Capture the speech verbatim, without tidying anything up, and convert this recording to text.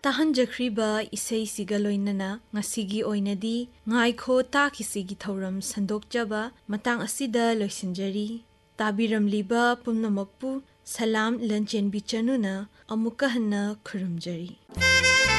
ꯇꯥꯍꯟꯖꯈ꯭ꯔꯤꯕ ꯏꯁꯩꯁꯤꯒ ꯂꯣꯏꯅꯅ ꯉꯁꯤꯒꯤ ꯑꯣꯏꯅꯗꯤ ꯉꯥꯏꯈꯣ ꯇꯥꯈꯤꯁꯤꯒꯤ ꯊꯧꯔꯝ ꯁꯟꯗꯣꯛꯆꯕ ꯃꯇꯥꯡ ꯑꯁꯤꯗ ꯂꯣꯏꯁꯤꯟꯖꯔꯤ꯫ ꯇꯥꯕꯤꯔꯝꯂꯤꯕ ꯄꯨꯝꯅꯃꯛꯄꯨ ꯁꯂꯥꯝ ꯂꯟꯆꯦꯟꯕꯤ ꯆꯅꯨꯅ ꯑꯃꯨꯛꯀ ꯍꯟꯅ ꯈꯨꯔꯨꯝꯖꯔꯤ꯫